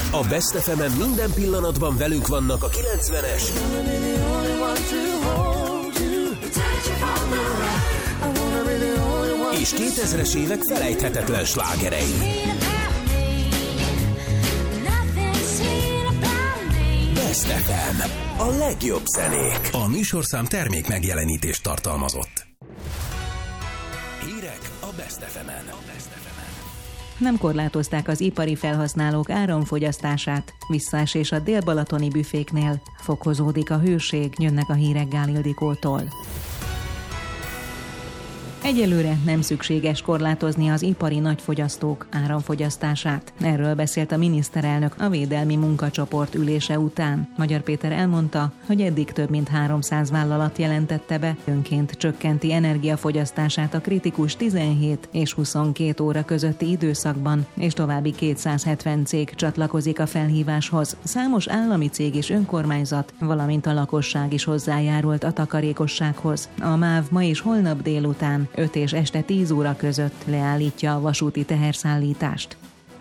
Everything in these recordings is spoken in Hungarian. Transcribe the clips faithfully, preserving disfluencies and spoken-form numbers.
A Best ef emen minden pillanatban velünk vannak a kilencvenes és kétezres évek felejthetetlen slágerei. Best ef em, a legjobb zenék. A műsorszám termék megjelenítést tartalmazott. Hírek a Best ef emen. Nem korlátozták az ipari felhasználók áramfogyasztását. Visszaesés a dél-balatoni büféknél. Fokozódik a hőség, jönnek a hírek Gál Ildikótól. Egyelőre nem szükséges korlátozni az ipari nagyfogyasztók áramfogyasztását. Erről beszélt a miniszterelnök a védelmi munkacsoport ülése után. Magyar Péter elmondta, hogy eddig több mint háromszáz vállalat jelentette be, önként csökkenti energiafogyasztását a kritikus tizenhét és huszonkét óra közötti időszakban, és további kétszázhetven cég csatlakozik a felhíváshoz. Számos állami cég és önkormányzat, valamint a lakosság is hozzájárult a takarékossághoz. A MÁV ma és holnap délután öt és este tíz óra között leállítja a vasúti teherszállítást.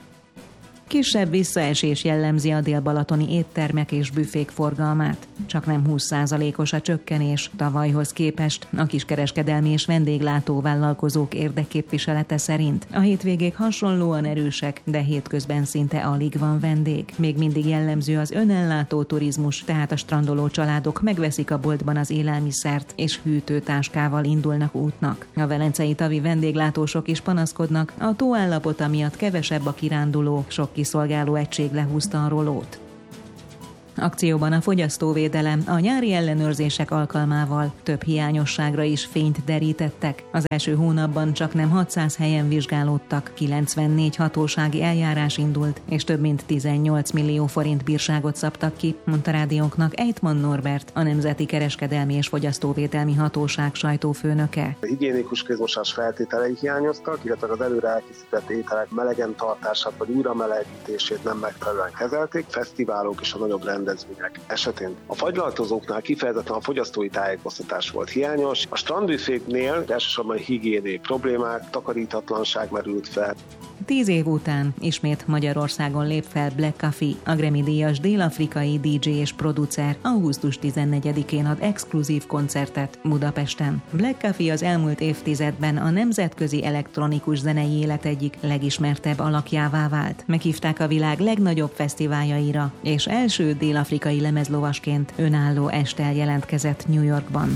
Kisebb visszaesés jellemzi a dél-balatoni éttermek és büfék forgalmát. Csak nem húsz százalékos a csökkenés tavalyhoz képest, a kiskereskedelmi és vendéglátó vállalkozók érdekképviselete szerint. A hétvégék hasonlóan erősek, de hétközben szinte alig van vendég. Még mindig jellemző az önellátó turizmus, tehát a strandoló családok megveszik a boltban az élelmiszert, és hűtőtáskával indulnak útnak. A velencei tavi vendéglátósok is panaszkodnak, a tóállapota miatt kevesebb a kiránduló, sok kiszolgáló egység lehúzta a rolót. Akcióban a fogyasztóvédelem a nyári ellenőrzések alkalmával több hiányosságra is fényt derítettek. Az első hónapban csaknem hatszáz helyen vizsgálódtak, kilencvennégy hatósági eljárás indult, és több mint tizennyolc millió forint bírságot szabtak ki, mondta rádiónknak Ejtman Norbert, a Nemzeti Kereskedelmi és Fogyasztóvédelmi Hatóság sajtófőnöke. A higiénikus kézmosás feltételei hiányoztak, illetve az előre elkészített ételek melegen tartását vagy újra melegítését nem megfelelően kezelték, fesztiválok és a nagyobb rendezvények esetén. A fagylaltozóknál kifejezetten a fogyasztói tájékoztatás volt hiányos, a strandbüféknél elsősorban higiéniai problémák, takarítatlanság merült fel. Tíz év után ismét Magyarországon lép fel Black Coffee, a Grammy-díjas dél-afrikai dé dzsé és producer augusztus tizennegyedikén ad exkluzív koncertet Budapesten. Black Coffee az elmúlt évtizedben a nemzetközi elektronikus zenei élet egyik legismertebb alakjává vált. Meghívták a világ legnagyobb fesztiváljaira, és első dél-afrikai lemezlovasként önálló esttel jelentkezett New Yorkban.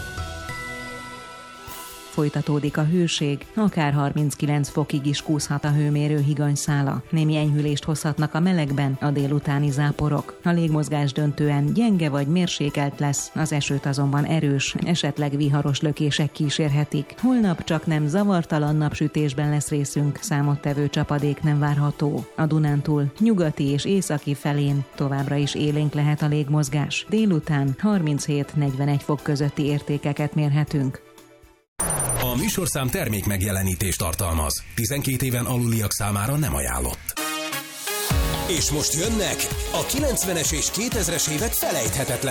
Folytatódik a hőség, akár harminckilenc fokig is kúszhat a hőmérő higanyszála. Némi enyhülést hozhatnak a melegben a délutáni záporok. A légmozgás döntően gyenge vagy mérsékelt lesz, az esőt azonban erős, esetleg viharos lökések kísérhetik. Holnap csak nem zavartalan napsütésben lesz részünk, számottevő csapadék nem várható. A Dunántúl nyugati és északi felén továbbra is élénk lehet a légmozgás. Délután harminchét-negyvenegy fok közötti értékeket mérhetünk. A műsorszám termék megjelenítést tartalmaz. tizenkét éven aluliak számára nem ajánlott. És most jönnek a kilencvenes és kétezres évek felejthetetlen